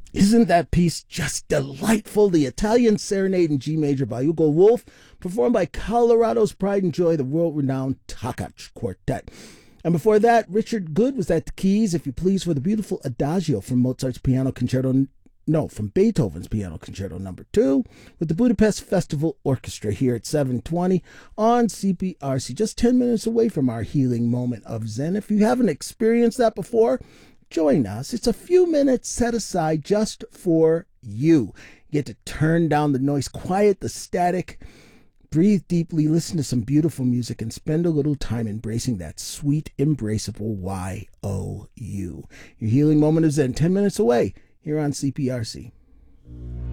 Isn't that piece just delightful? The Italian Serenade in G major by Hugo Wolf, performed by Colorado's pride and joy, the world-renowned Takacs Quartet. And before that, Richard Good was at the keys, if you please, for the beautiful Adagio from Mozart's Piano Concerto, no, from Beethoven's Piano Concerto Number 2, with the Budapest Festival Orchestra here at 7:20 on CPRC, just 10 minutes away from our healing moment of Zen. If you haven't experienced that before, join us. It's a few minutes set aside just for you. You get to turn down the noise, quiet the static, breathe deeply, listen to some beautiful music, and spend a little time embracing that sweet, embraceable YOU. Your healing moment is Zen, 10 minutes away here on CPRC.